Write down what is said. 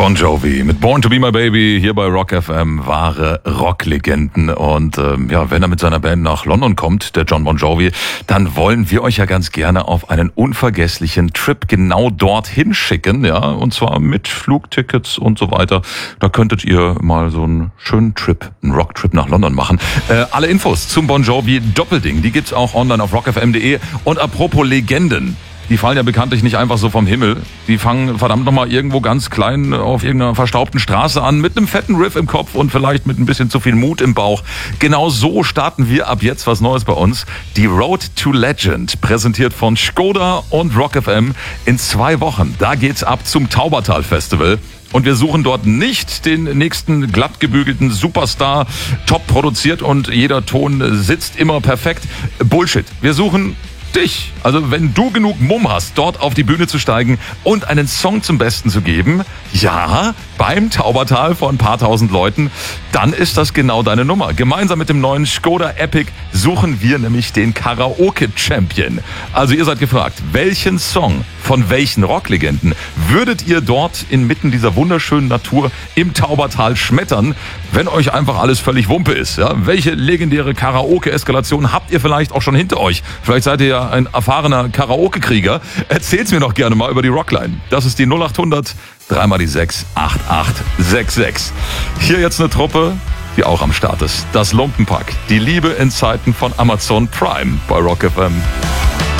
Bon Jovi mit Born to be my baby hier bei Rock FM, wahre Rocklegenden. Und wenn er mit seiner Band nach London kommt, der John Bon Jovi, dann wollen wir euch ja ganz gerne auf einen unvergesslichen Trip genau dorthin schicken, ja, und zwar mit Flugtickets und so weiter. Da könntet ihr mal so einen schönen Trip, einen Rocktrip nach London machen. Alle Infos zum Bon Jovi Doppelding, die gibt's auch online auf rockfm.de. Und apropos Legenden, die fallen ja bekanntlich nicht einfach so vom Himmel. Die fangen verdammt nochmal irgendwo ganz klein auf irgendeiner verstaubten Straße an, mit einem fetten Riff im Kopf und vielleicht mit ein bisschen zu viel Mut im Bauch. Genau so starten wir ab jetzt was Neues bei uns. Die Road to Legend, präsentiert von Skoda und Rock FM in 2 Wochen. Da geht's ab zum Taubertal Festival. Und wir suchen dort nicht den nächsten glattgebügelten Superstar, top produziert und jeder Ton sitzt immer perfekt. Bullshit. Wir suchen dich. Also wenn du genug Mumm hast, dort auf die Bühne zu steigen und einen Song zum Besten zu geben, ja, beim Taubertal von ein paar tausend Leuten, dann ist das genau deine Nummer. Gemeinsam mit dem neuen Skoda Epic suchen wir nämlich den Karaoke-Champion. Also ihr seid gefragt, welchen Song von welchen Rocklegenden würdet ihr dort inmitten dieser wunderschönen Natur im Taubertal schmettern, wenn euch einfach alles völlig Wumpe ist? Ja? Welche legendäre Karaoke-Eskalation habt ihr vielleicht auch schon hinter euch? Vielleicht seid ihr ja ein erfahrener Karaoke-Krieger. Erzählt's mir doch gerne mal über die Rockline. Das ist die 0800 3 mal die 6 8866. Hier jetzt eine Truppe, die auch am Start ist. Das Lumpenpack. Die Liebe in Zeiten von Amazon Prime bei Rock FM.